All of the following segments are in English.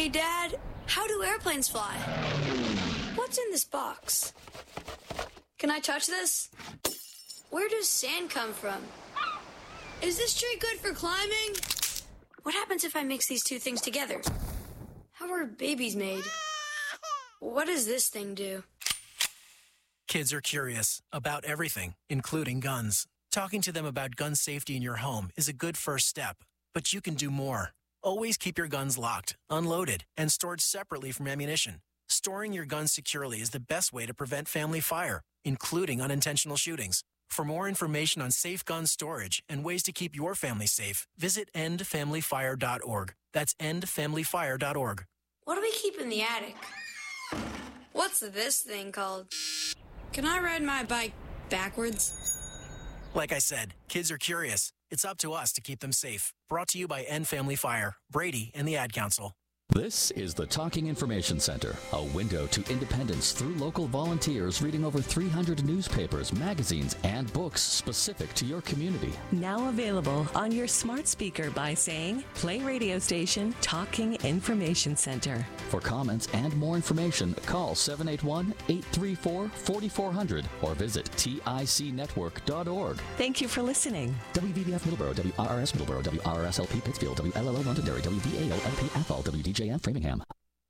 Hey, Dad, how do airplanes fly? What's in this box? Can I touch this? Where does sand come from? Is this tree good for climbing? What happens if I mix these two things together? How are babies made? What does this thing do? Kids are curious about everything, including guns. Talking to them about gun safety in your home is a good first step, but you can do more. Always keep your guns locked, unloaded, and stored separately from ammunition. Storing your guns securely is the best way to prevent family fire, including unintentional shootings. For more information on safe gun storage and ways to keep your family safe, visit endfamilyfire.org. That's endfamilyfire.org. What do we keep in the attic? What's this thing called? Can I ride my bike backwards? Like I said, kids are curious. It's up to us to keep them safe. Brought to you by End Family Fire, Brady, and the Ad Council. This is the Talking Information Center, a window to independence through local volunteers reading over 300 newspapers, magazines, and books specific to your community. Now available on your smart speaker by saying, play radio station Talking Information Center. For comments and more information, call 781-834-4400 or visit ticnetwork.org. Thank you for listening. WVBF Middleborough, WRRS Middleborough, WRRSLP Pittsfield, WLLO Londonderry, WVAO-LP Athol, WDJM Framingham.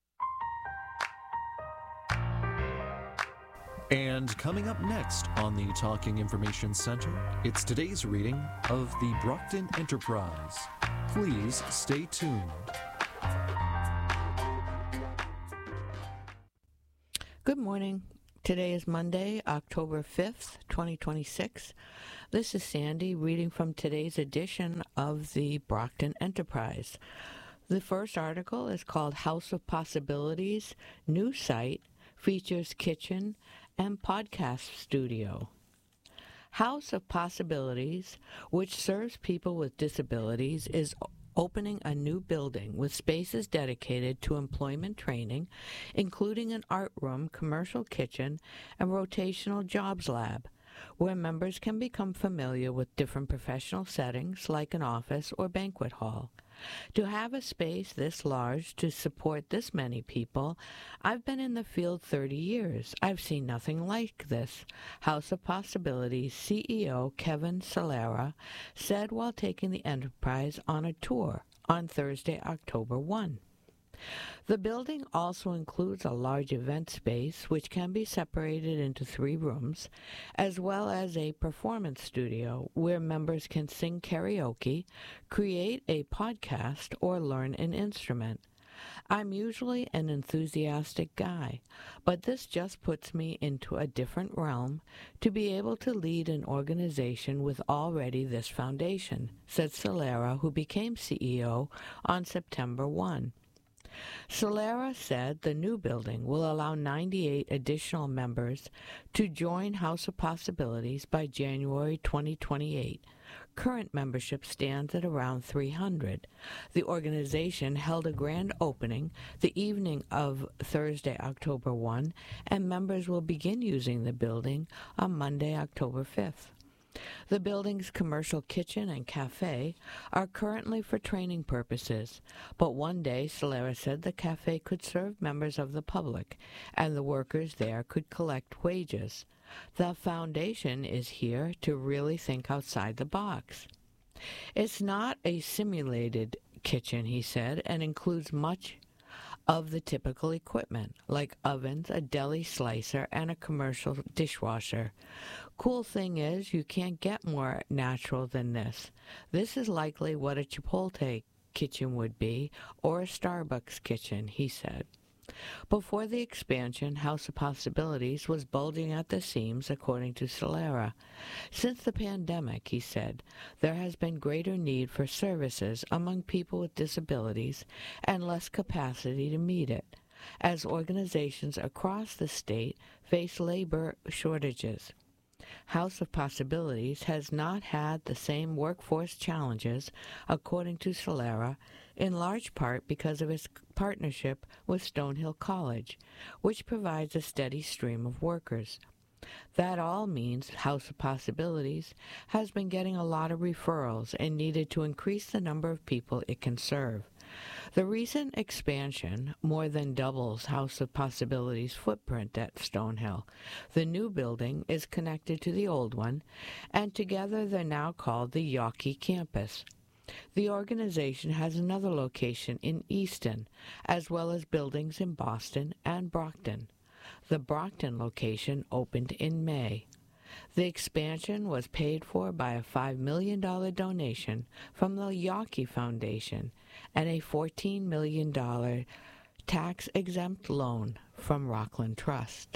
And coming up next on the Talking Information Center, it's today's reading of the Brockton Enterprise. Please stay tuned. Good morning. Today is Monday, October 5th, 2026. This is Sandy reading from today's edition of the Brockton Enterprise. The first article is called House of Possibilities, New Site, Features Kitchen and Podcast Studio. House of Possibilities, which serves people with disabilities, is opening a new building with spaces dedicated to employment training, including an art room, commercial kitchen, and rotational jobs lab, where members can become familiar with different professional settings like an office or banquet hall. To have a space this large to support this many people, I've been in the field 30 years. I've seen nothing like this, House of Possibilities CEO Kevin Solera said while taking the enterprise on a tour on Thursday, October 1. The building also includes a large event space, which can be separated into 3 rooms, as well as a performance studio where members can sing karaoke, create a podcast, or learn an instrument. I'm usually an enthusiastic guy, but this just puts me into a different realm to be able to lead an organization with already this foundation, said Solera, who became CEO on September 1. Solera said the new building will allow 98 additional members to join House of Possibilities by January 2028. Current membership stands at around 300. The organization held a grand opening the evening of Thursday, October 1, and members will begin using the building on Monday, October 5th. The building's commercial kitchen and cafe are currently for training purposes, but one day, Solera said, the cafe could serve members of the public, and the workers there could collect wages. The foundation is here to really think outside the box. It's not a simulated kitchen, he said, and includes much of the typical equipment, like ovens, a deli slicer, and a commercial dishwasher. Cool thing is, you can't get more natural than this. This is likely what a Chipotle kitchen would be, or a Starbucks kitchen, he said. Before the expansion, House of Possibilities was bulging at the seams, according to Solera. Since the pandemic, he said, there has been greater need for services among people with disabilities and less capacity to meet it, as organizations across the state face labor shortages. House of Possibilities has not had the same workforce challenges, according to Solera, in large part because of its partnership with Stonehill College, which provides a steady stream of workers. That all means House of Possibilities has been getting a lot of referrals and needed to increase the number of people it can serve. The recent expansion more than doubles House of Possibilities' footprint at Stonehill. The new building is connected to the old one, and together they're now called the Yawkey Campus. The organization has another location in Easton, as well as buildings in Boston and Brockton. The Brockton location opened in May. The expansion was paid for by a $5 million donation from the Yawkey Foundation and a $14 million tax-exempt loan from Rockland Trust.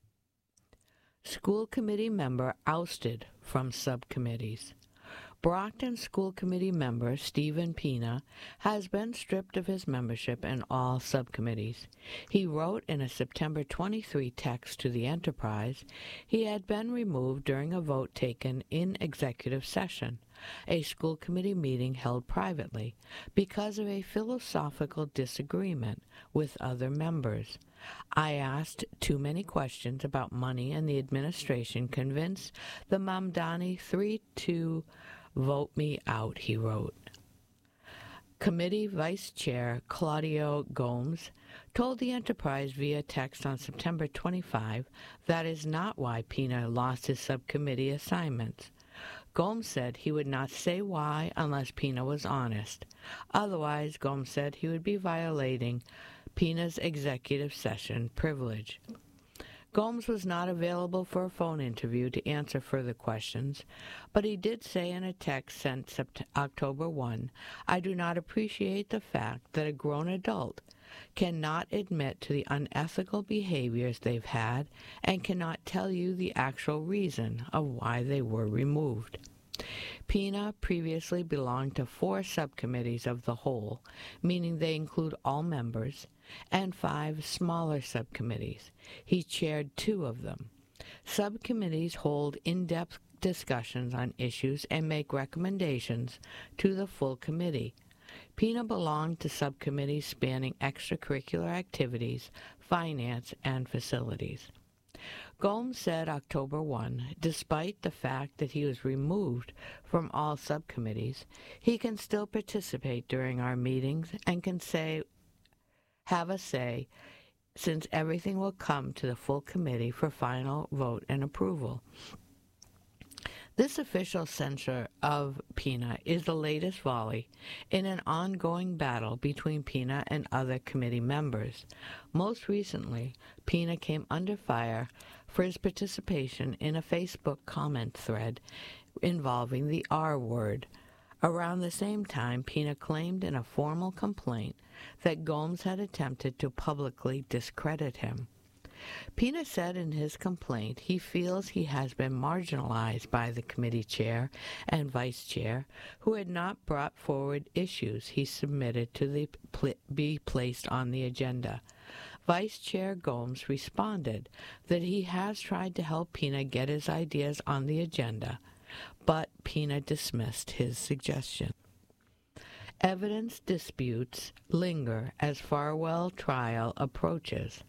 School committee member ousted from subcommittees. Brockton School Committee member Stephen Pina has been stripped of his membership in all subcommittees. He wrote in a September 23 text to the Enterprise he had been removed during a vote taken in executive session, a school committee meeting held privately, because of a philosophical disagreement with other members. I asked too many questions about money, and the administration convinced the Mamdani 3-2 vote me out, he wrote. Committee Vice Chair Claudio Gomes told the Enterprise via text on September 25 that is not why Pina lost his subcommittee assignments. Gomes said he would not say why unless Pina was honest. Otherwise, Gomes said he would be violating Pina's executive session privilege. Gomes was not available for a phone interview to answer further questions, but he did say in a text sent October 1, I do not appreciate the fact that a grown adult cannot admit to the unethical behaviors they've had and cannot tell you the actual reason of why they were removed. Pina previously belonged to 4 subcommittees of the whole, meaning they include all members, and 5 smaller subcommittees. He chaired 2 of them. Subcommittees hold in-depth discussions on issues and make recommendations to the full committee. Pina belonged to subcommittees spanning extracurricular activities, finance, and facilities. Gomes said October 1, despite the fact that he was removed from all subcommittees, he can still participate during our meetings and can have a say, since everything will come to the full committee for final vote and approval. This official censure of Pina is the latest volley in an ongoing battle between Pina and other committee members. Most recently, Pina came under fire for his participation in a Facebook comment thread involving the R word. Around the same time, Pina claimed in a formal complaint that Gomes had attempted to publicly discredit him. Pina said in his complaint he feels he has been marginalized by the committee chair and vice chair who had not brought forward issues he submitted to be placed on the agenda. Vice Chair Gomes responded that he has tried to help Pina get his ideas on the agenda, but Pina dismissed his suggestion. Evidence disputes linger as Farwell trial approaches.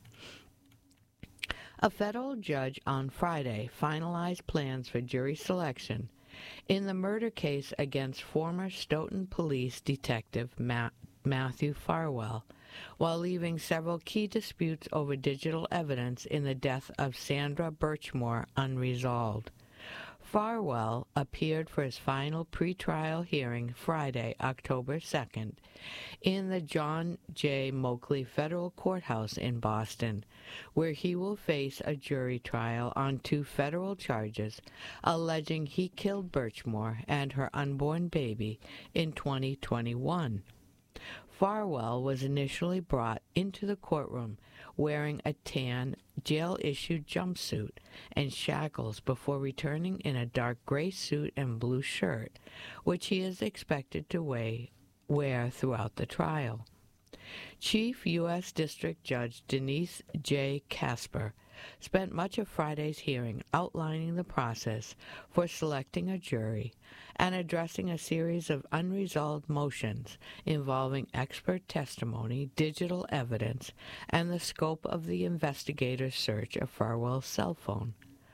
A federal judge on Friday finalized plans for jury selection in the murder case against former Stoughton Police Detective Matthew Farwell, while leaving several key disputes over digital evidence in the death of Sandra Birchmore unresolved. Farwell appeared for his final pretrial hearing Friday, October 2nd, in the John J. Moakley Federal Courthouse in Boston, where he will face a jury trial on 2 federal charges alleging he killed Birchmore and her unborn baby in 2021. Farwell was initially brought into the courtroom wearing a tan, jail-issued jumpsuit and shackles before returning in a dark gray suit and blue shirt, which he is expected to wear throughout the trial. Chief U.S. District Judge Denise J. Casper spent much of Friday's hearing outlining the process for selecting a jury and addressing a series of unresolved motions involving expert testimony, digital evidence, and the scope of the investigator's search of Farwell's cell phone.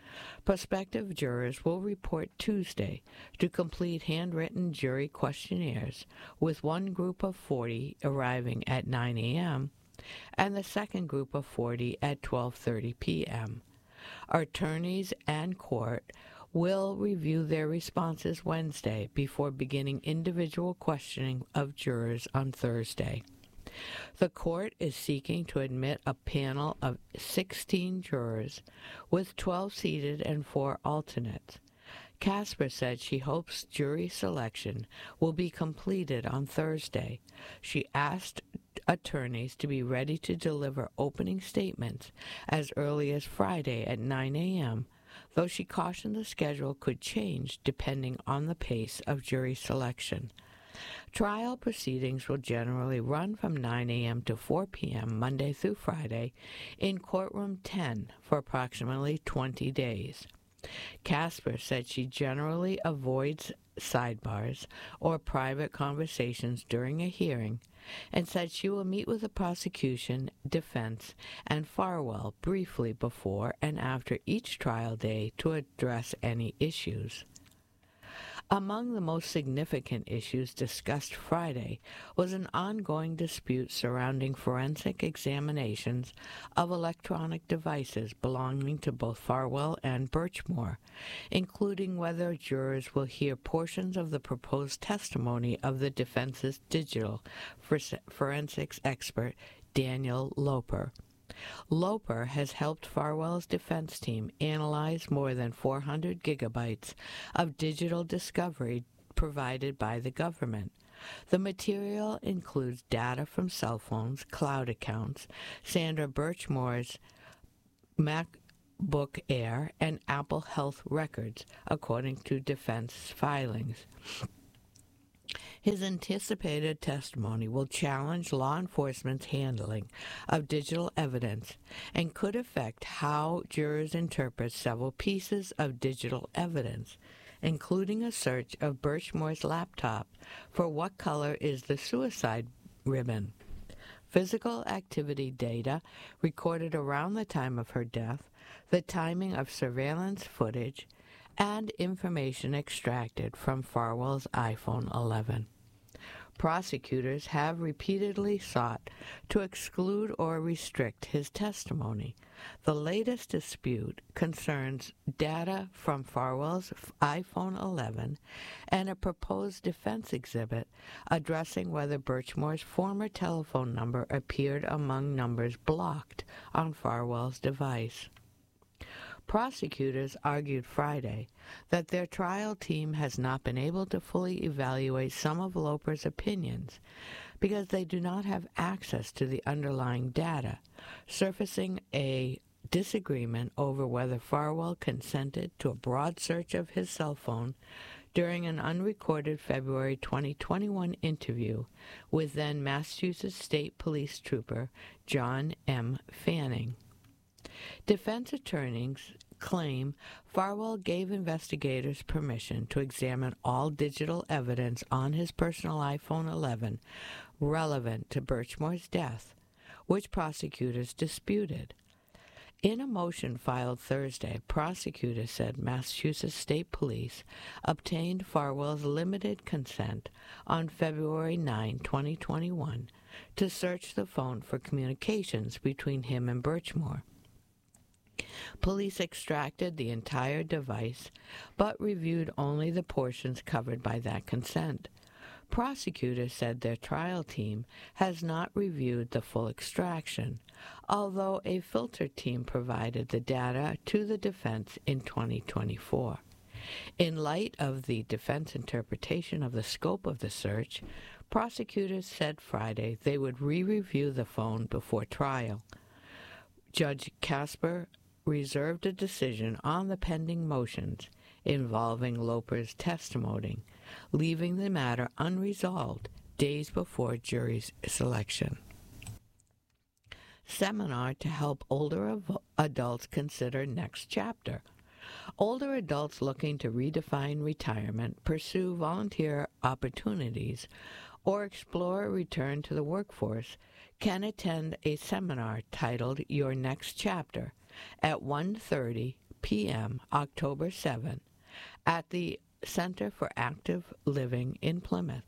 Prospective jurors will report Tuesday to complete handwritten jury questionnaires, with one group of 40 arriving at 9 a.m. and the second group of 40 at 12:30 p.m. Attorneys and court will review their responses Wednesday before beginning individual questioning of jurors on Thursday. The court is seeking to admit a panel of 16 jurors, with 12 seated and 4 alternates. Casper said she hopes jury selection will be completed on Thursday. She asked attorneys to be ready to deliver opening statements as early as Friday at 9 a.m., though she cautioned the schedule could change depending on the pace of jury selection. Trial proceedings will generally run from 9 a.m. to 4 p.m. Monday through Friday in Courtroom 10 for approximately 20 days. Casper said she generally avoids sidebars or private conversations during a hearing, and said she will meet with the prosecution, defense, and Farwell briefly before and after each trial day to address any issues. Among the most significant issues discussed Friday was an ongoing dispute surrounding forensic examinations of electronic devices belonging to both Farwell and Birchmore, including whether jurors will hear portions of the proposed testimony of the defense's digital forensics expert, Daniel Loper. Loper has helped Farwell's defense team analyze more than 400 gigabytes of digital discovery provided by the government. The material includes data from cell phones, cloud accounts, Sandra Birchmore's MacBook Air, and Apple Health records, according to defense filings. His anticipated testimony will challenge law enforcement's handling of digital evidence and could affect how jurors interpret several pieces of digital evidence, including a search of Birchmore's laptop for what color is the suicide ribbon. Physical activity data recorded around the time of her death, the timing of surveillance footage, and information extracted from Farwell's iPhone 11. Prosecutors have repeatedly sought to exclude or restrict his testimony. The latest dispute concerns data from Farwell's iPhone 11 and a proposed defense exhibit addressing whether Birchmore's former telephone number appeared among numbers blocked on Farwell's device. Prosecutors argued Friday that their trial team has not been able to fully evaluate some of Loper's opinions because they do not have access to the underlying data, surfacing a disagreement over whether Farwell consented to a broad search of his cell phone during an unrecorded February 2021 interview with then Massachusetts State Police Trooper John M. Fanning. Defense attorneys claim Farwell gave investigators permission to examine all digital evidence on his personal iPhone 11 relevant to Birchmore's death, which prosecutors disputed. In a motion filed Thursday, prosecutors said Massachusetts State Police obtained Farwell's limited consent on February 9, 2021, to search the phone for communications between him and Birchmore. Police extracted the entire device, but reviewed only the portions covered by that consent. Prosecutors said their trial team has not reviewed the full extraction, although a filter team provided the data to the defense in 2024. In light of the defense interpretation of the scope of the search, prosecutors said Friday they would re-review the phone before trial. Judge Casper reserved a decision on the pending motions involving Loper's testimony, leaving the matter unresolved days before jury selection. Seminar to help older adults consider next chapter. Older adults looking to redefine retirement, pursue volunteer opportunities, or explore a return to the workforce can attend a seminar titled Your Next Chapter at 1:30 p.m., October 7, at the Center for Active Living in Plymouth.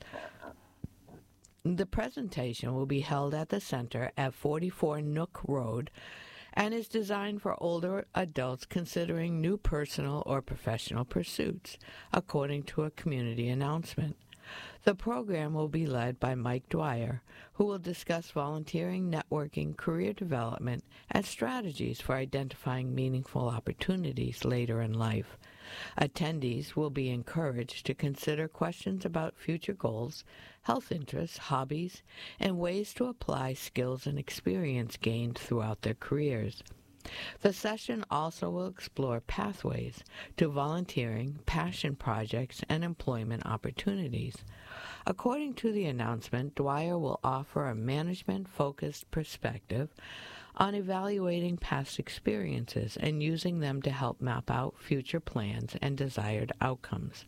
The presentation will be held at the center at 44 Nook Road and is designed for older adults considering new personal or professional pursuits, according to a community announcement. The program will be led by Mike Dwyer, who will discuss volunteering, networking, career development, and strategies for identifying meaningful opportunities later in life. Attendees will be encouraged to consider questions about future goals, health interests, hobbies, and ways to apply skills and experience gained throughout their careers. The session also will explore pathways to volunteering, passion projects, and employment opportunities. According to the announcement, Dwyer will offer a management-focused perspective on evaluating past experiences and using them to help map out future plans and desired outcomes.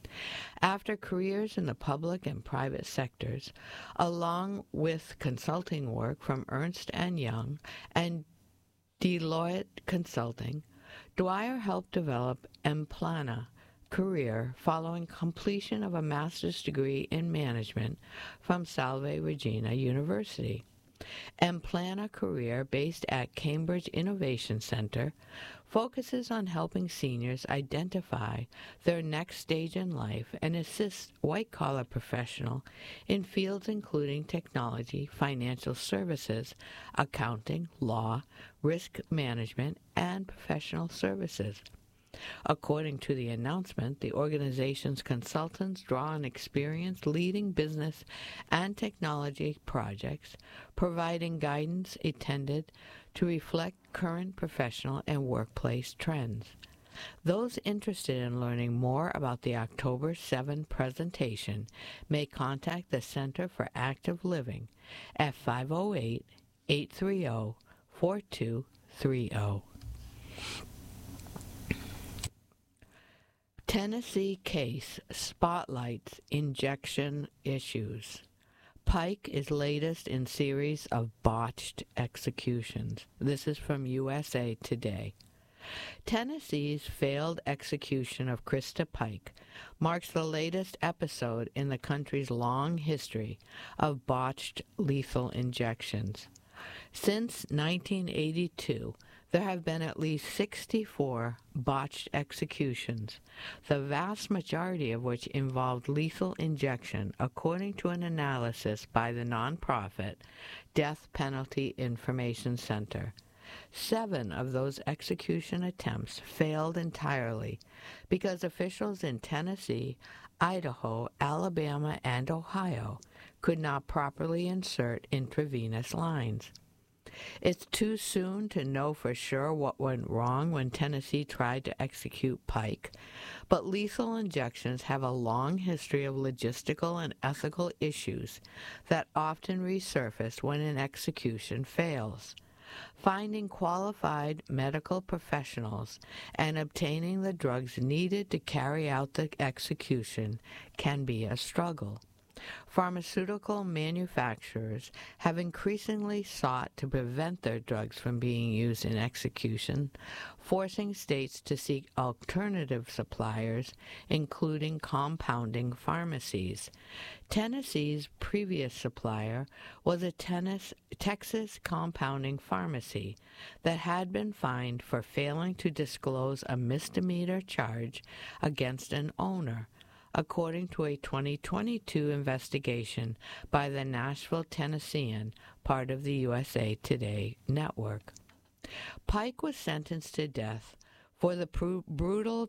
After careers in the public and private sectors, along with consulting work from Ernst & Young and Deloitte Consulting, Dwyer helped develop Emplana career following completion of a master's degree in management from Salve Regina University. Emplana career, based at Cambridge Innovation Center, focuses on helping seniors identify their next stage in life and assists white-collar professionals in fields including technology, financial services, accounting, law, risk management, and professional services. According to the announcement, the organization's consultants draw on experience leading business and technology projects, providing guidance intended to reflect current professional and workplace trends. Those interested in learning more about the October 7 presentation may contact the Center for Active Living at 508-830-4230. Tennessee case spotlights injection issues. Pike is latest in series of botched executions. This is from USA Today. Tennessee's failed execution of Krista Pike marks the latest episode in the country's long history of botched lethal injections. Since 1982, there have been at least 64 botched executions, the vast majority of which involved lethal injection, according to an analysis by the nonprofit Death Penalty Information Center. 7 of those execution attempts failed entirely because officials in Tennessee, Idaho, Alabama, and Ohio could not properly insert intravenous lines. It's too soon to know for sure what went wrong when Tennessee tried to execute Pike, but lethal injections have a long history of logistical and ethical issues that often resurface when an execution fails. Finding qualified medical professionals and obtaining the drugs needed to carry out the execution can be a struggle. Pharmaceutical manufacturers have increasingly sought to prevent their drugs from being used in execution, forcing states to seek alternative suppliers, including compounding pharmacies. Tennessee's previous supplier was a Texas compounding pharmacy that had been fined for failing to disclose a misdemeanor charge against an owner, according to a 2022 investigation by the Nashville Tennessean, part of the USA Today network. Pike was sentenced to death for the brutal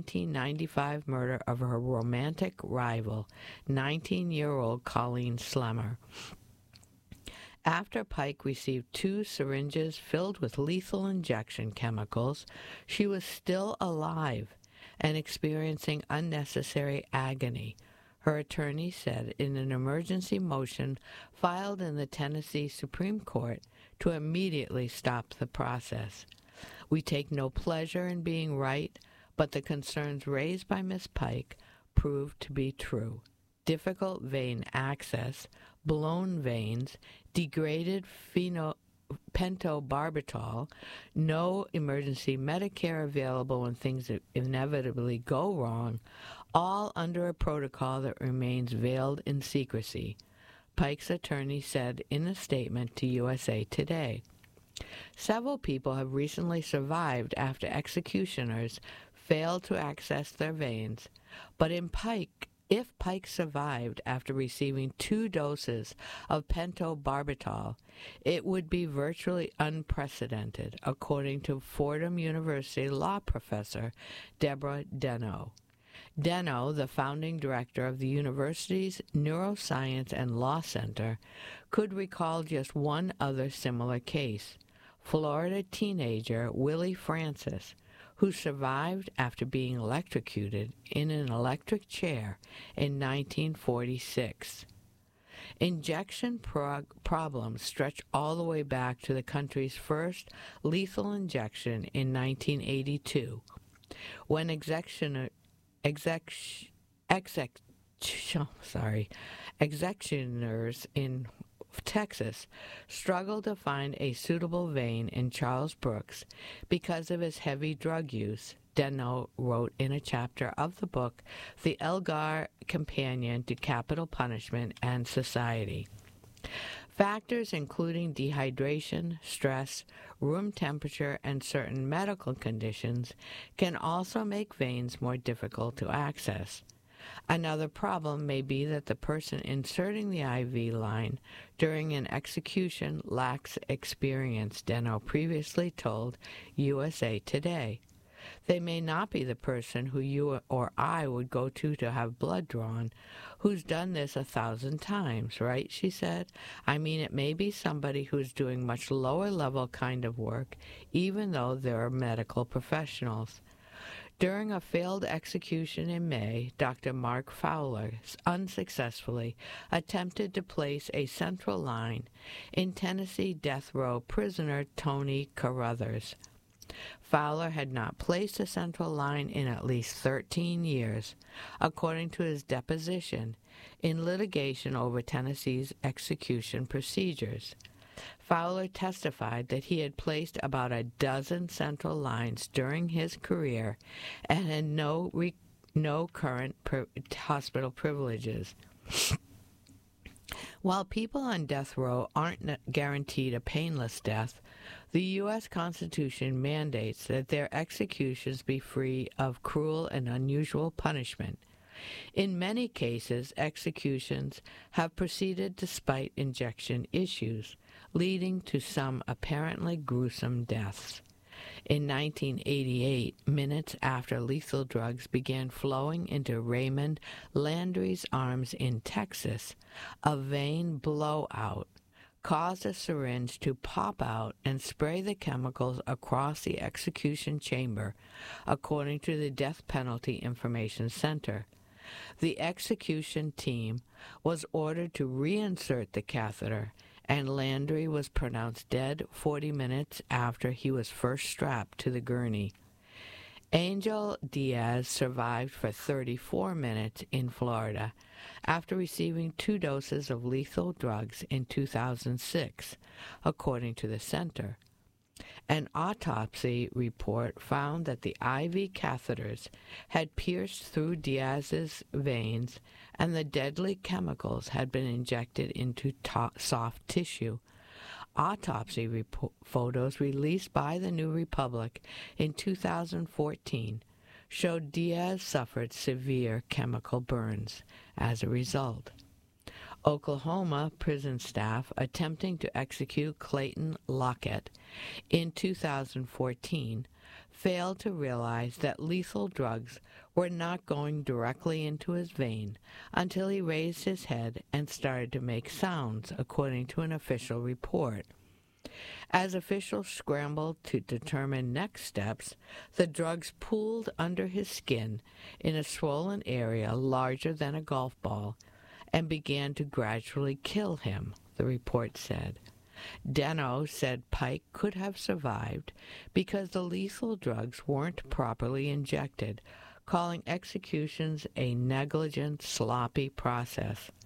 1995 murder of her romantic rival, 19-year-old Colleen Slemmer. After Pike received 2 syringes filled with lethal injection chemicals, she was still alive and experiencing unnecessary agony, her attorney said in an emergency motion filed in the Tennessee Supreme Court to immediately stop the process. We take no pleasure in being right, but the concerns raised by Ms. Pike proved to be true. Difficult vein access, blown veins, degraded pentobarbital, no emergency Medicare available when things inevitably go wrong, all under a protocol that remains veiled in secrecy, Pike's attorney said in a statement to USA Today. Several people have recently survived after executioners failed to access their veins, but if Pike survived after receiving 2 doses of pentobarbital, it would be virtually unprecedented, according to Fordham University law professor Deborah Deno. Deno, the founding director of the university's Neuroscience and Law Center, could recall just one other similar case, Florida teenager Willie Francis, who survived after being electrocuted in an electric chair in 1946. Injection problems stretch all the way back to the country's first lethal injection in 1982, when executioners in Texas struggled to find a suitable vein in Charles Brooks because of his heavy drug use, Deno wrote in a chapter of the book The Elgar Companion to Capital Punishment and Society. Factors including dehydration, stress, room temperature, and certain medical conditions can also make veins more difficult to access. Another problem may be that the person inserting the IV line during an execution lacks experience, Deno previously told USA Today. They may not be the person who you or I would go to have blood drawn, who's done this 1,000 times, right, she said. I mean, it may be somebody who's doing much lower level kind of work, even though they're medical professionals. During a failed execution in May, Dr. Mark Fowler unsuccessfully attempted to place a central line in Tennessee death row prisoner Tony Carruthers. Fowler had not placed a central line in at least 13 years, according to his deposition in litigation over Tennessee's execution procedures. Fowler testified that he had placed about a dozen central lines during his career and had no current hospital privileges. While people on death row aren't guaranteed a painless death, the U.S. Constitution mandates that their executions be free of cruel and unusual punishment. In many cases, executions have proceeded despite injection issues, leading to some apparently gruesome deaths. In 1988, minutes after lethal drugs began flowing into Raymond Landry's arms in Texas, a vein blowout caused a syringe to pop out and spray the chemicals across the execution chamber, according to the Death Penalty Information Center. The execution team was ordered to reinsert the catheter, and Landry was pronounced dead 40 minutes after he was first strapped to the gurney. Angel Diaz survived for 34 minutes in Florida after receiving 2 doses of lethal drugs in 2006, according to the center. An autopsy report found that the IV catheters had pierced through Diaz's veins and the deadly chemicals had been injected into soft tissue. Autopsy photos released by the New Republic in 2014 showed Diaz suffered severe chemical burns as a result. Oklahoma prison staff attempting to execute Clayton Lockett in 2014 failed to realize that lethal drugs were not going directly into his vein until he raised his head and started to make sounds, according to an official report. As officials scrambled to determine next steps, the drugs pooled under his skin in a swollen area larger than a golf ball and began to gradually kill him, the report said. Deno said Pike could have survived because the lethal drugs weren't properly injected, calling executions a negligent, sloppy process.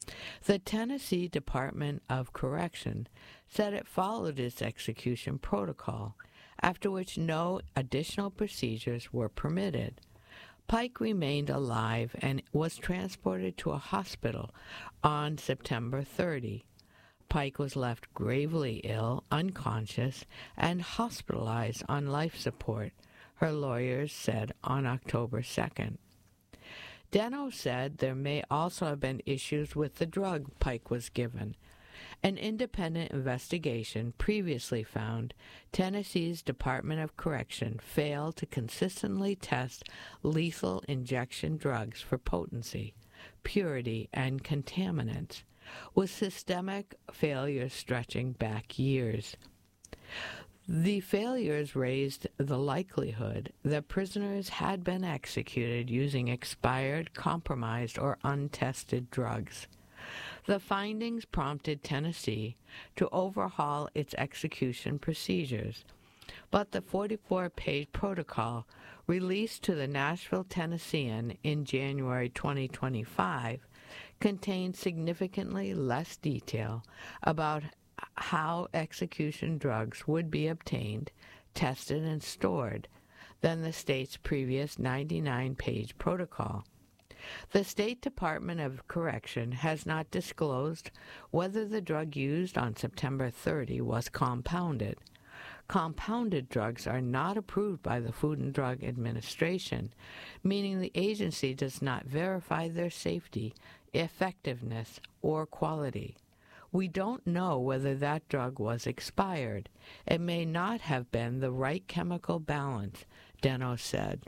The Tennessee Department of Correction said it followed its execution protocol, after which no additional procedures were permitted. Pike remained alive and was transported to a hospital on September 30. Pike was left gravely ill, unconscious, and hospitalized on life support, her lawyers said on October 2nd. Deno said there may also have been issues with the drug Pike was given. An independent investigation previously found Tennessee's Department of Correction failed to consistently test lethal injection drugs for potency, purity, and contaminants, with systemic failures stretching back years. The failures raised the likelihood that prisoners had been executed using expired, compromised, or untested drugs. The findings prompted Tennessee to overhaul its execution procedures, but the 44-page protocol released to the Nashville Tennessean in January 2025 contained significantly less detail about how execution drugs would be obtained, tested, and stored than the state's previous 99-page protocol. The State Department of Correction has not disclosed whether the drug used on September 30 was compounded. Compounded drugs are not approved by the Food and Drug Administration, meaning the agency does not verify their safety, effectiveness, or quality. We don't know whether that drug was expired. It may not have been the right chemical balance, Deno said.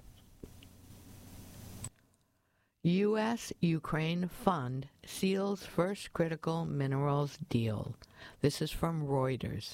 U.S.-Ukraine Fund seals first critical minerals deal. This is from Reuters.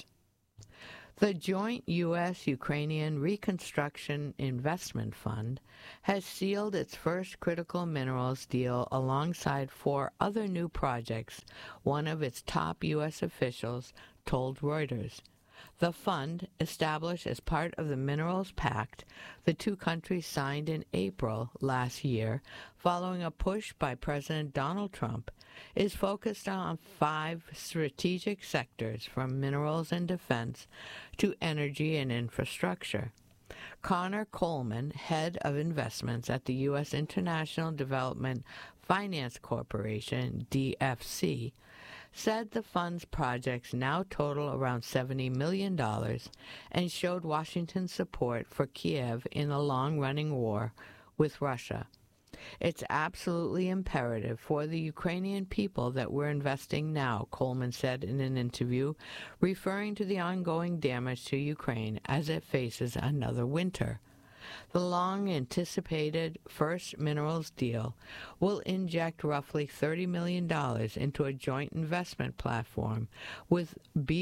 The joint U.S.-Ukrainian Reconstruction Investment Fund has sealed its first critical minerals deal alongside 4 other new projects, one of its top U.S. officials told Reuters. The fund, established as part of the Minerals Pact the two countries signed in April last year following a push by President Donald Trump, is focused on 5 strategic sectors from minerals and defense to energy and infrastructure. Connor Coleman, head of investments at the U.S. International Development Finance Corporation, DFC, said the fund's projects now total around $70 million and showed Washington's support for Kiev in a long-running war with Russia. It's absolutely imperative for the Ukrainian people that we're investing now, Coleman said in an interview, referring to the ongoing damage to Ukraine as it faces another winter. The long-anticipated first minerals deal will inject roughly $30 million into a joint investment platform with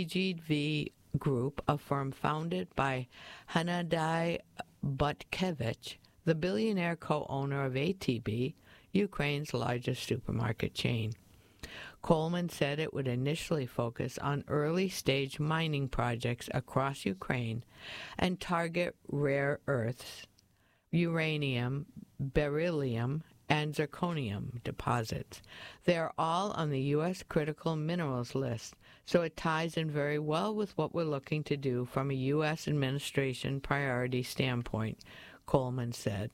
BGV Group, a firm founded by Hennadiy Butkevich, the billionaire co-owner of ATB, Ukraine's largest supermarket chain. Coleman said it would initially focus on early-stage mining projects across Ukraine and target rare earths, uranium, beryllium, and zirconium deposits. They are all on the U.S. critical minerals list, so it ties in very well with what we're looking to do from a U.S. administration priority standpoint, Coleman said.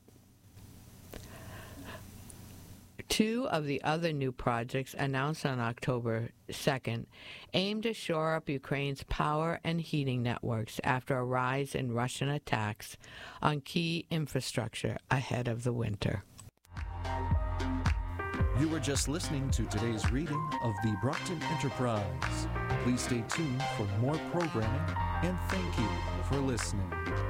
2 of the other new projects announced on October 2nd aim to shore up Ukraine's power and heating networks after a rise in Russian attacks on key infrastructure ahead of the winter. You were just listening to today's reading of the Brockton Enterprise. Please stay tuned for more programming, and thank you for listening.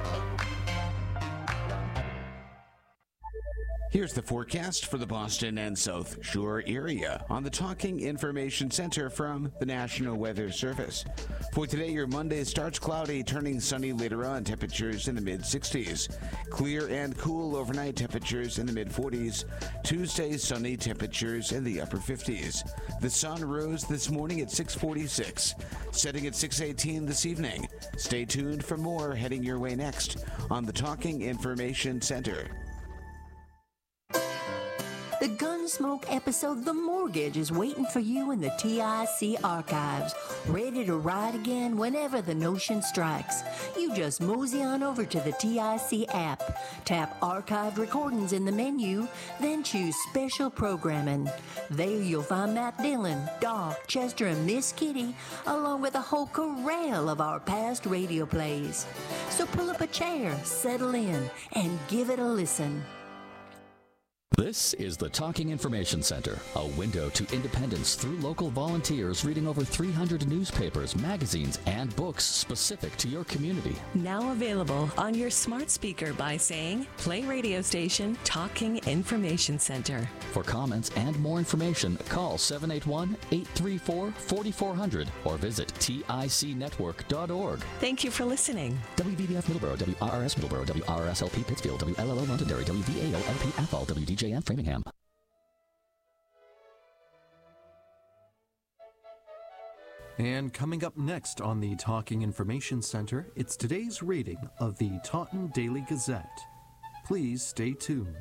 Here's the forecast for the Boston and South Shore area on the Talking Information Center from the National Weather Service. For today, your Monday starts cloudy, turning sunny later on, temperatures in the mid-60s. Clear and cool overnight, temperatures in the mid-40s. Tuesday, sunny, temperatures in the upper 50s. The sun rose this morning at 6:46, setting at 6:18 this evening. Stay tuned for more heading your way next on the Talking Information Center. The Gunsmoke episode The Mortgage is waiting for you in the TIC archives, ready to ride again whenever the notion strikes. You just mosey on over to the TIC app, tap Archived Recordings in the menu, then choose Special Programming. There you'll find Matt Dillon, Doc, Chester, and Miss Kitty, along with a whole corral of our past radio plays. So pull up a chair, settle in, and give it a listen. This is the Talking Information Center, a window to independence through local volunteers reading over 300 newspapers, magazines, and books specific to your community. Now available on your smart speaker by saying, play radio station Talking Information Center. For comments and more information, call 781-834-4400 or visit ticnetwork.org. Thank you for listening. WVBF Middleborough, WRRS Middleborough, WRSLP Pittsfield, WLLO Londonderry, WVAO-LP Athol, WDJN Framingham. And coming up next on the Talking Information Center, it's today's reading of the Taunton Daily Gazette. Please stay tuned.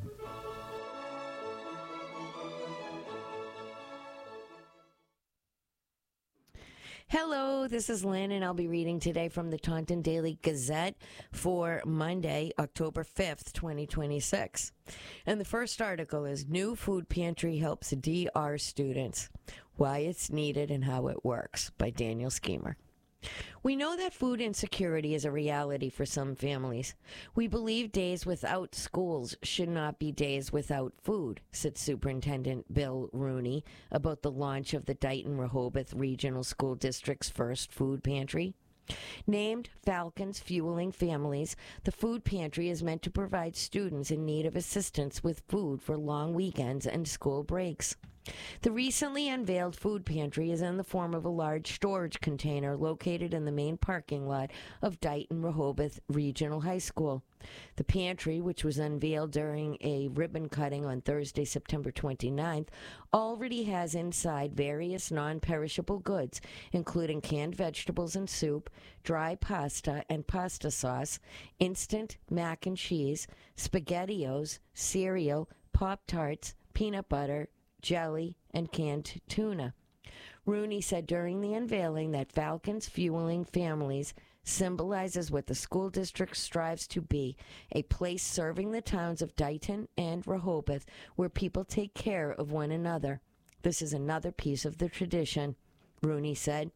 Hello, this is Lynn, and I'll be reading today from the Taunton Daily Gazette for Monday, October 5th, 2026. And the first article is New Food Pantry Helps DR Students, Why It's Needed and How It Works by Daniel Schemer. We know that food insecurity is a reality for some families. We believe days without schools should not be days without food, said Superintendent Bill Rooney about the launch of the Dighton-Rehoboth Regional School District's first food pantry. Named Falcons Fueling Families, the food pantry is meant to provide students in need of assistance with food for long weekends and school breaks. The recently unveiled food pantry is in the form of a large storage container located in the main parking lot of Dighton-Rehoboth Regional High School. The pantry, which was unveiled during a ribbon cutting on Thursday, September 29th, already has inside various non-perishable goods, including canned vegetables and soup, dry pasta and pasta sauce, instant mac and cheese, SpaghettiOs, cereal, Pop-Tarts, peanut butter, jelly, and canned tuna. Rooney said during the unveiling that Falcons Fueling Families symbolizes what the school district strives to be, a place serving the towns of Dighton and Rehoboth where people take care of one another. This is another piece of the tradition, Rooney said.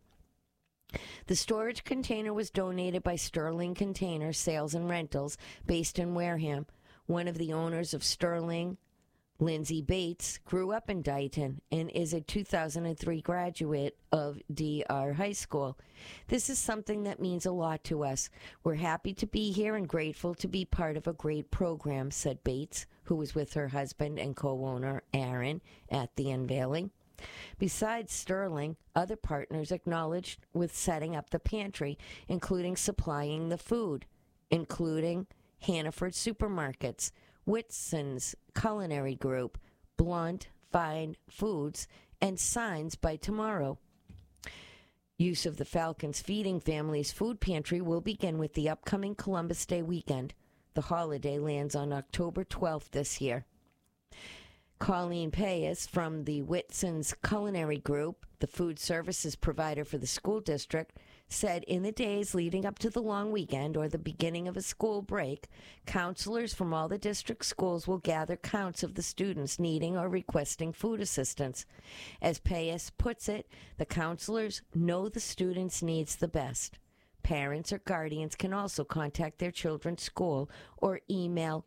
The storage container was donated by Sterling Container Sales and Rentals based in Wareham. One of the owners of Sterling, Lindsay Bates, grew up in Dighton and is a 2003 graduate of DR High School. This is something that means a lot to us. We're happy to be here and grateful to be part of a great program, said Bates, who was with her husband and co-owner Aaron at the unveiling. Besides Sterling, other partners acknowledged with setting up the pantry, including supplying the food, including Hannaford Supermarkets, Whitson's Culinary Group, Blunt Fine Foods, and Signs by Tomorrow. Use of the Falcons Feeding Families food pantry will begin with the upcoming Columbus Day weekend. The holiday lands on October 12th this year. Colleen Payas from the Whitson's Culinary Group, the food services provider for the school district, said in the days leading up to the long weekend or the beginning of a school break, counselors from all the district schools will gather counts of the students needing or requesting food assistance. As Payas puts it, the counselors know the students' needs the best. Parents or guardians can also contact their children's school or email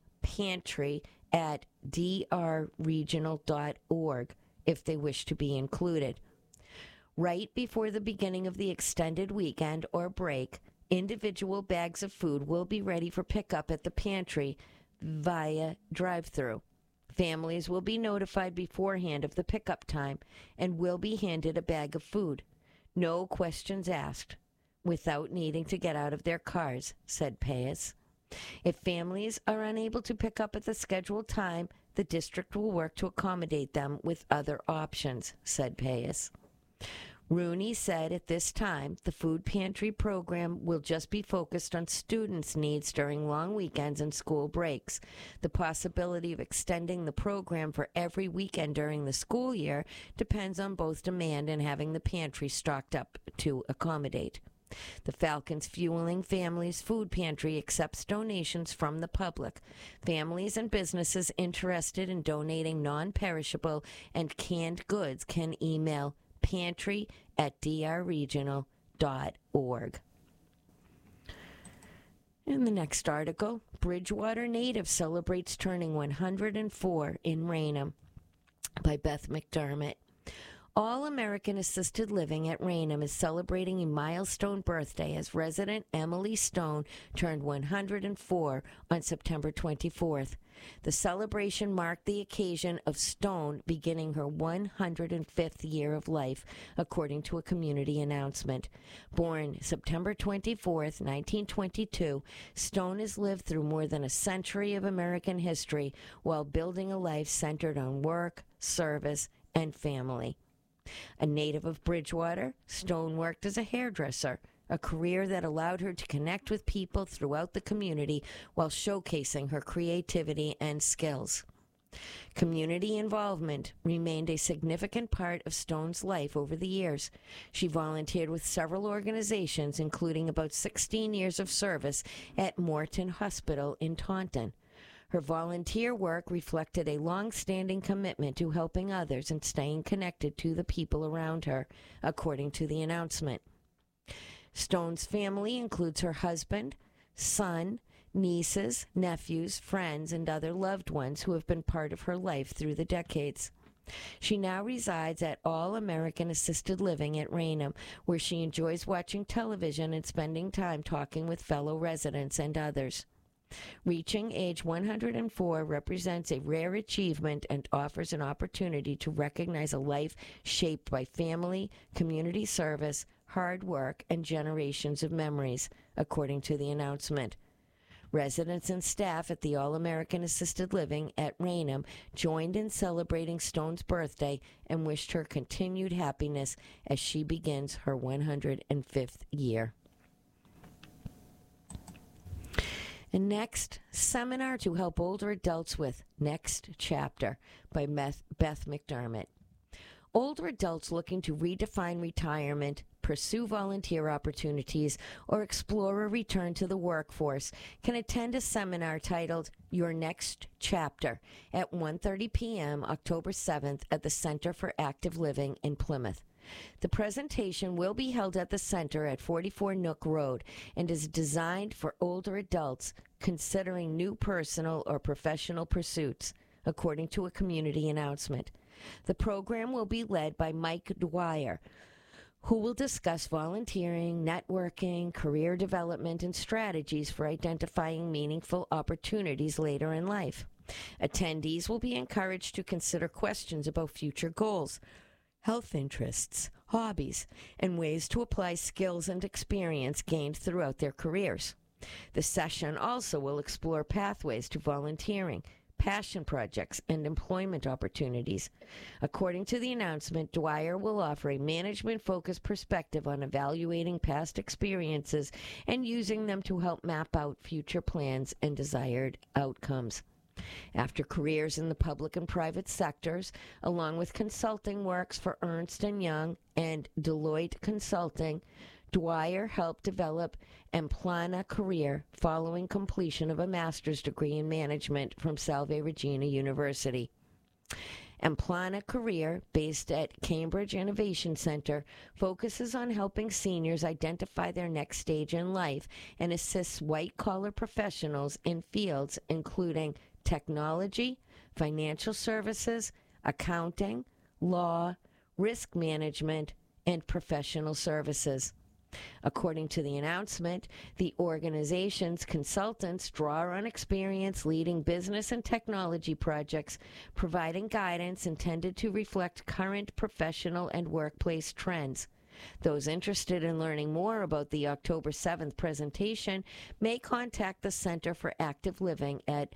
pantry@drregional.org if they wish to be included. Right before the beginning of the extended weekend or break, individual bags of food will be ready for pickup at the pantry via drive-thru. Families will be notified beforehand of the pickup time and will be handed a bag of food. No questions asked, without needing to get out of their cars, said Payas. If families are unable to pick up at the scheduled time, the district will work to accommodate them with other options, said Payas. Rooney said at this time the food pantry program will just be focused on students' needs during long weekends and school breaks. The possibility of extending the program for every weekend during the school year depends on both demand and having the pantry stocked up to accommodate. The Falcons Fueling Families Food Pantry accepts donations from the public. Families and businesses interested in donating non-perishable and canned goods can email pantry@drregional.org. In the next article, Bridgewater native celebrates turning 104 in Raynham, by Beth McDermott. All American Assisted Living at Raynham is celebrating a milestone birthday as resident Emily Stone turned 104 on September 24th. The celebration marked the occasion of Stone beginning her 105th year of life, according to a community announcement. Born September 24th, 1922, Stone has lived through more than a century of American history while building a life centered on work, service, and family. A native of Bridgewater, Stone worked as a hairdresser, a career that allowed her to connect with people throughout the community while showcasing her creativity and skills. Community involvement remained a significant part of Stone's life over the years. She volunteered with several organizations, including about 16 years of service at Morton Hospital in Taunton. Her volunteer work reflected a long-standing commitment to helping others and staying connected to the people around her, according to the announcement. Stone's family includes her husband, son, nieces, nephews, friends, and other loved ones who have been part of her life through the decades. She now resides at All American Assisted Living at Raynham, where she enjoys watching television and spending time talking with fellow residents and others. Reaching age 104 represents a rare achievement and offers an opportunity to recognize a life shaped by family, community service, hard work, and generations of memories, according to the announcement. Residents and staff at the All-American Assisted Living at Raynham joined in celebrating Stone's birthday and wished her continued happiness as she begins her 105th year. And next, Seminar to Help Older Adults with Next Chapter by Beth McDermott. Older adults looking to redefine retirement, pursue volunteer opportunities, or explore a return to the workforce can attend a seminar titled Your Next Chapter at 1:30 p.m. October 7th at the Center for Active Living in Plymouth. The presentation will be held at the center at 44 Nook Road and is designed for older adults considering new personal or professional pursuits, according to a community announcement. The program will be led by Mike Dwyer, who will discuss volunteering, networking, career development, and strategies for identifying meaningful opportunities later in life. Attendees will be encouraged to consider questions about future goals, health interests, hobbies, and ways to apply skills and experience gained throughout their careers. The session also will explore pathways to volunteering, passion projects, and employment opportunities. According to the announcement, Dwyer will offer a management-focused perspective on evaluating past experiences and using them to help map out future plans and desired outcomes. After careers in the public and private sectors, along with consulting works for Ernst & Young and Deloitte Consulting, Dwyer helped develop Emplana Career following completion of a master's degree in management from Salve Regina University. Emplana Career, based at Cambridge Innovation Center, focuses on helping seniors identify their next stage in life and assists white-collar professionals in fields including technology, financial services, accounting, law, risk management, and professional services. According to the announcement, the organization's consultants draw on experience leading business and technology projects, providing guidance intended to reflect current professional and workplace trends. Those interested in learning more about the October 7th presentation may contact the Center for Active Living at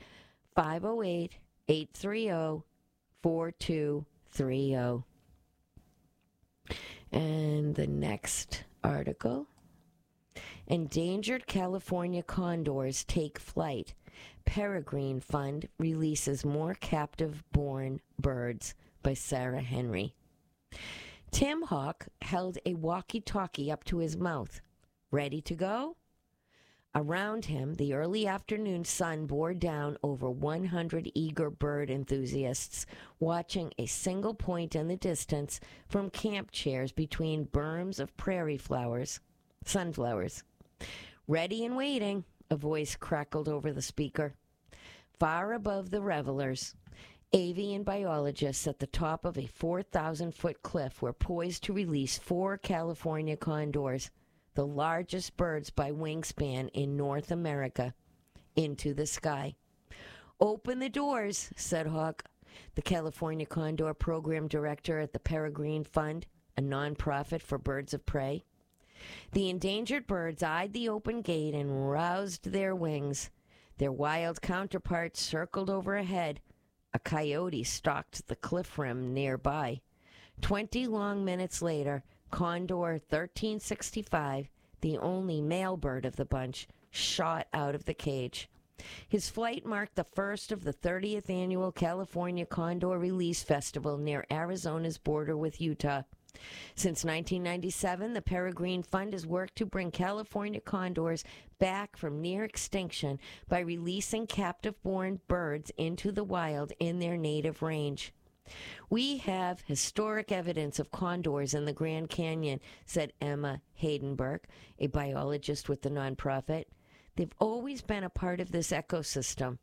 508-830-4230. And the next article, endangered California condors take flight. Peregrine Fund releases more captive-born birds, by Sarah Henry. Tim Hawk held a walkie-talkie up to his mouth. Ready to go? Around him, the early afternoon sun bore down over 100 eager bird enthusiasts, watching a single point in the distance from camp chairs between berms of prairie flowers, sunflowers. Ready and waiting, a voice crackled over the speaker. Far above the revelers, avian biologists at the top of a 4,000-foot cliff were poised to release 4 California condors, the largest birds by wingspan in North America, into the sky. Open the doors, said Hawk, the California Condor Program Director at the Peregrine Fund, a nonprofit for birds of prey. The endangered birds eyed the open gate and roused their wings. Their wild counterparts circled overhead. A coyote stalked the cliff rim nearby. 20 long minutes later, Condor 1365, the only male bird of the bunch, shot out of the cage. His flight marked the first of the 30th annual California Condor Release Festival near Arizona's border with Utah. Since 1997, the Peregrine Fund has worked to bring California condors back from near extinction by releasing captive-born birds into the wild in their native range. We have historic evidence of condors in the Grand Canyon, said Emma Haydenberg, a biologist with the nonprofit. They've always been a part of this ecosystem.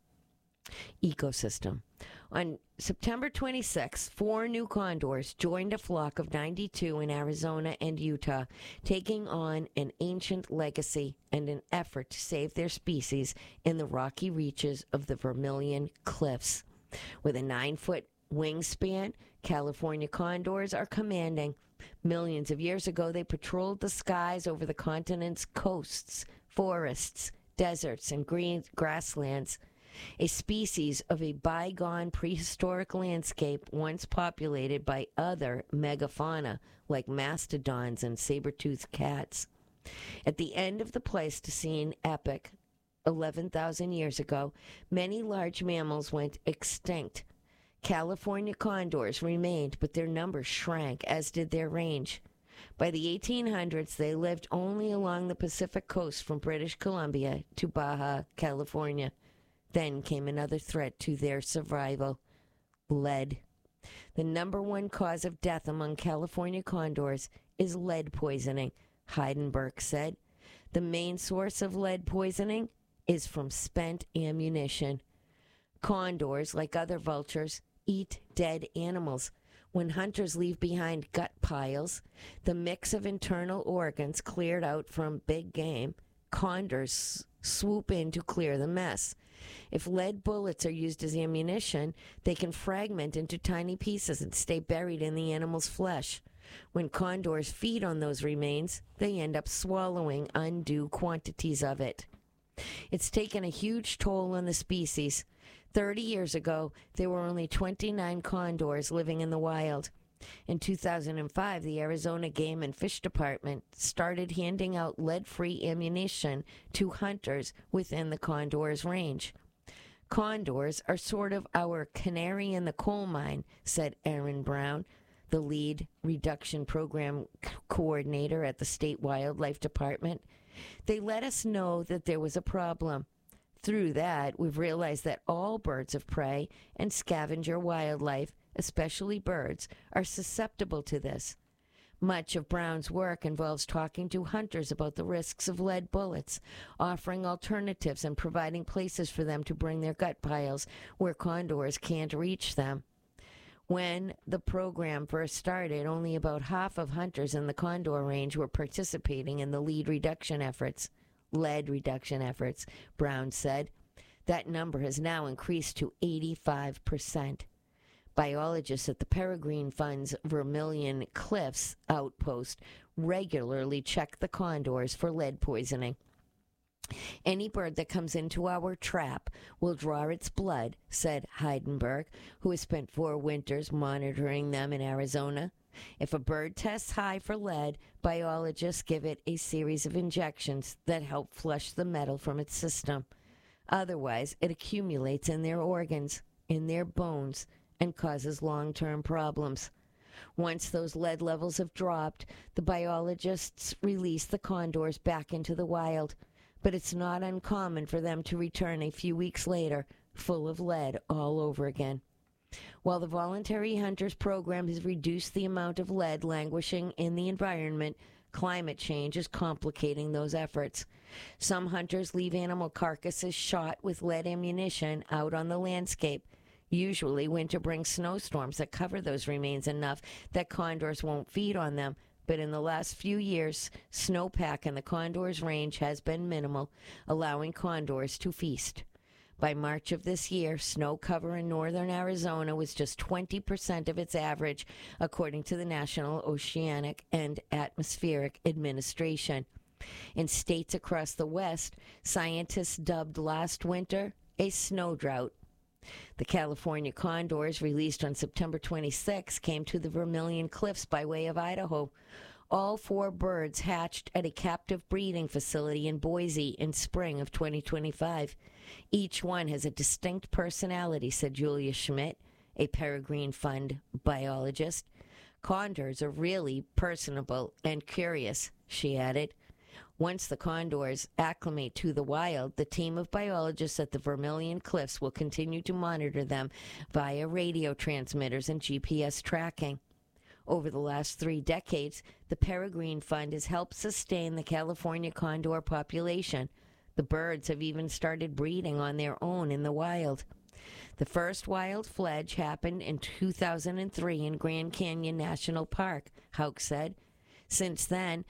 On September 26, 4 new condors joined a flock of 92 in Arizona and Utah, taking on an ancient legacy and an effort to save their species in the rocky reaches of the Vermilion Cliffs. With a 9-foot wingspan, California condors are commanding. Millions of years ago, they patrolled the skies over the continent's coasts, forests, deserts, and green grasslands. A species of a bygone prehistoric landscape once populated by other megafauna like mastodons and saber-toothed cats. At the end of the Pleistocene epoch, 11,000 years ago, many large mammals went extinct. California condors remained, but their numbers shrank, as did their range. By the 1800s, they lived only along the Pacific coast from British Columbia to Baja California. Then came another threat to their survival: lead. The number one cause of death among California condors is lead poisoning, Heidenberg said. The main source of lead poisoning is from spent ammunition. Condors, like other vultures, eat dead animals. When hunters leave behind gut piles, the mix of internal organs cleared out from big game, condors swoop in to clear the mess. If lead bullets are used as ammunition, they can fragment into tiny pieces and stay buried in the animal's flesh. When condors feed on those remains, they end up swallowing undue quantities of it. It's taken a huge toll on the species. 30 years ago, there were only 29 condors living in the wild. In 2005, the Arizona Game and Fish Department started handing out lead-free ammunition to hunters within the condor's range. Condors are sort of our canary in the coal mine, said Aaron Brown, the lead reduction program coordinator at the State Wildlife Department. They let us know that there was a problem. Through that, we've realized that all birds of prey and scavenger wildlife, especially birds, are susceptible to this. Much of Brown's work involves talking to hunters about the risks of lead bullets, offering alternatives, and providing places for them to bring their gut piles where condors can't reach them. When the program first started, only about half of hunters in the condor range were participating in the lead reduction efforts. Lead reduction efforts, Brown said. That number has now increased to 85%. Biologists at the Peregrine Fund's Vermilion Cliffs outpost regularly check the condors for lead poisoning. Any bird that comes into our trap will draw its blood, said Heidenberg, who has spent 4 winters monitoring them in Arizona. If a bird tests high for lead, biologists give it a series of injections that help flush the metal from its system. Otherwise, it accumulates in their organs, in their bones, and causes long-term problems. Once those lead levels have dropped, the biologists release the condors back into the wild, but it's not uncommon for them to return a few weeks later, full of lead all over again. While the Voluntary Hunters Program has reduced the amount of lead languishing in the environment, climate change is complicating those efforts. Some hunters leave animal carcasses shot with lead ammunition out on the landscape. Usually, winter brings snowstorms that cover those remains enough that condors won't feed on them. But in the last few years, snowpack in the condors' range has been minimal, allowing condors to feast. By March of this year, snow cover in northern Arizona was just 20% of its average, according to the National Oceanic and Atmospheric Administration. In states across the West, scientists dubbed last winter a snow drought. The California condors, released on September 26, came to the Vermilion Cliffs by way of Idaho. All 4 birds hatched at a captive breeding facility in Boise in spring of 2025. Each one has a distinct personality, said Julia Schmidt, a Peregrine Fund biologist. Condors are really personable and curious, she added. Once the condors acclimate to the wild, the team of biologists at the Vermilion Cliffs will continue to monitor them via radio transmitters and GPS tracking. Over the last 3 decades, the Peregrine Fund has helped sustain the California condor population. The birds have even started breeding on their own in the wild. The first wild fledge happened in 2003 in Grand Canyon National Park, Houck said. Since then,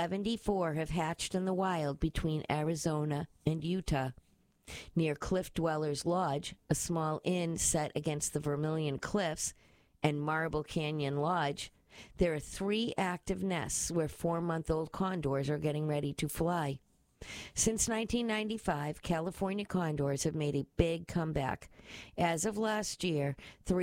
74 have hatched in the wild between Arizona and Utah. Near Cliff Dwellers Lodge, a small inn set against the Vermilion Cliffs, and Marble Canyon Lodge, there are 3 active nests where 4-month-old condors are getting ready to fly. Since 1995, California condors have made a big comeback. As of last year,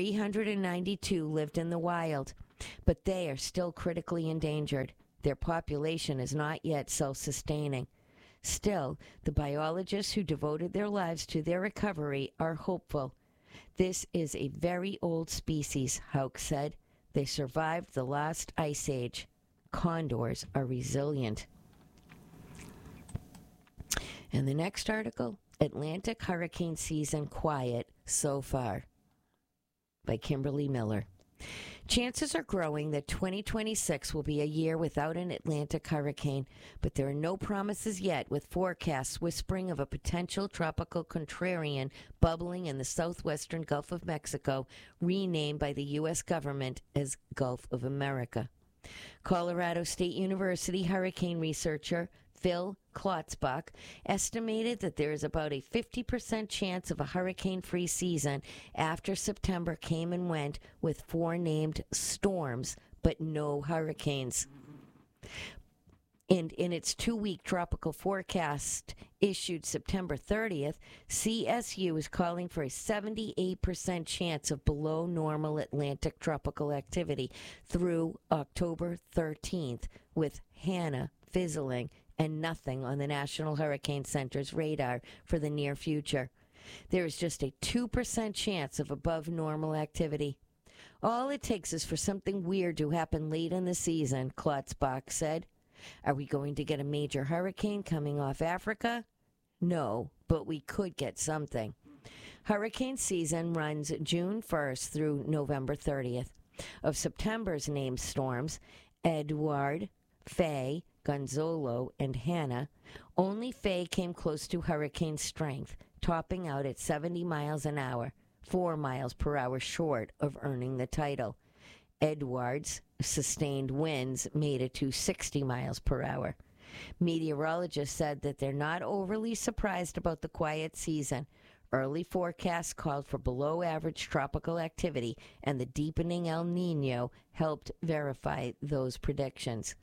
392 lived in the wild, but they are still critically endangered. Their population is not yet self-sustaining. Still, the biologists who devoted their lives to their recovery are hopeful. This is a very old species, Houck said. They survived the last ice age. Condors are resilient. And the next article, Atlantic hurricane season quiet so far, by Kimberly Miller. Chances are growing that 2026 will be a year without an Atlantic hurricane, but there are no promises yet, with forecasts whispering of a potential tropical contrarian bubbling in the southwestern Gulf of Mexico, renamed by the U.S. government as Gulf of America. Colorado State University hurricane researcher Phil Klotzbach estimated that there is about a 50% chance of a hurricane-free season after September came and went with 4 named storms, but no hurricanes. And in its 2-week tropical forecast issued September 30th, CSU is calling for a 78% chance of below normal Atlantic tropical activity through October 13th, with Hannah fizzling and nothing on the National Hurricane Center's radar for the near future. There is just a 2% chance of above normal activity. All it takes is for something weird to happen late in the season, Klotzbach said. Are we going to get a major hurricane coming off Africa? No, but we could get something. Hurricane season runs June 1st through November 30th. Of September's named storms, Edward, Faye, Gonzalo, and Hannah, only Faye came close to hurricane strength, topping out at 70 miles an hour, 4 miles per hour short of earning the title. Edward's sustained winds made it to 60 miles per hour. Meteorologists said that they're not overly surprised about the quiet season. Early forecasts called for below-average tropical activity, and the deepening El Nino helped verify those predictions.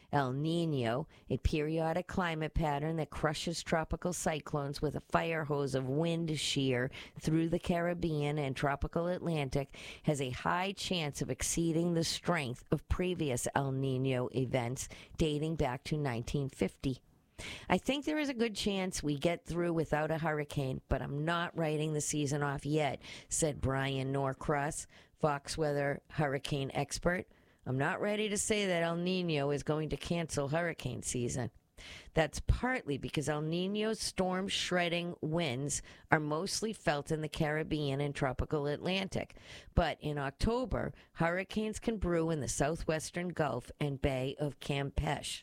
El Nino, a periodic climate pattern that crushes tropical cyclones with a fire hose of wind shear through the Caribbean and tropical Atlantic, has a high chance of exceeding the strength of previous El Nino events dating back to 1950. I think there is a good chance we get through without a hurricane, but I'm not writing the season off yet, said Brian Norcross, Fox Weather hurricane expert. I'm not ready to say that El Nino is going to cancel hurricane season. That's partly because El Nino's storm-shredding winds are mostly felt in the Caribbean and tropical Atlantic. But in October, hurricanes can brew in the southwestern Gulf and Bay of Campeche.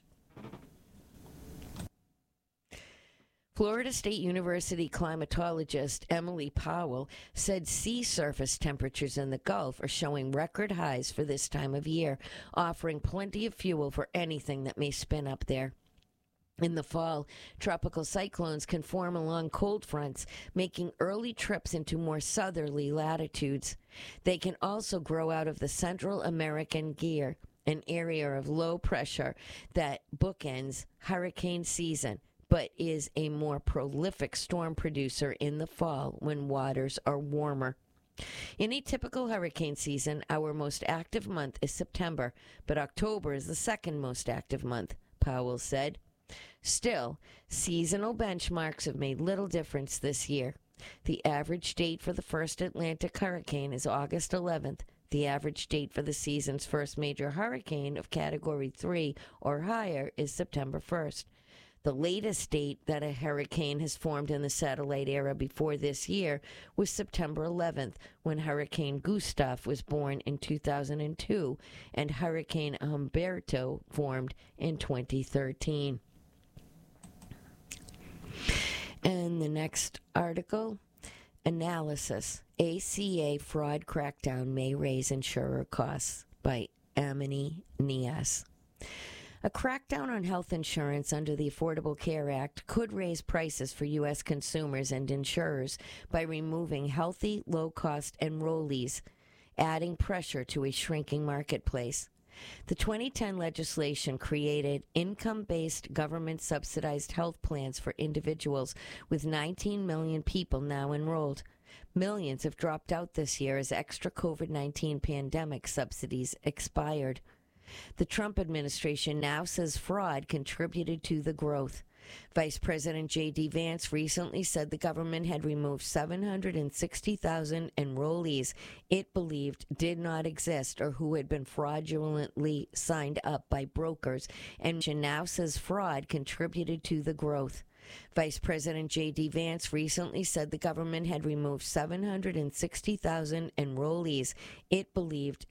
Florida State University climatologist Emily Powell said sea surface temperatures in the Gulf are showing record highs for this time of year, offering plenty of fuel for anything that may spin up there. In the fall, tropical cyclones can form along cold fronts, making early trips into more southerly latitudes. They can also grow out of the Central American Gear, an area of low pressure that bookends hurricane season, but is a more prolific storm producer in the fall when waters are warmer. In a typical hurricane season, our most active month is September, but October is the second most active month, Powell said. Still, seasonal benchmarks have made little difference this year. The average date for the first Atlantic hurricane is August 11th. The average date for the season's first major hurricane of Category 3 or higher is September 1st. The latest date that a hurricane has formed in the satellite era before this year was September 11th, when Hurricane Gustav was born in 2002 and Hurricane Humberto formed in 2013. And the next article, analysis, ACA fraud crackdown may raise insurer costs, by Amini Nias. A crackdown on health insurance under the Affordable Care Act could raise prices for U.S. consumers and insurers by removing healthy, low-cost enrollees, adding pressure to a shrinking marketplace. The 2010 legislation created income-based government-subsidized health plans for individuals, with 19 million people now enrolled. Millions have dropped out this year as extra COVID-19 pandemic subsidies expired. The Trump administration now says fraud contributed to the growth. Vice President J.D. Vance recently said the government had removed 760,000 enrollees it believed did not exist or who had been fraudulently signed up by brokers, and now says fraud contributed to the growth. Vice President J.D. Vance recently said the government had removed 760,000 enrollees it believed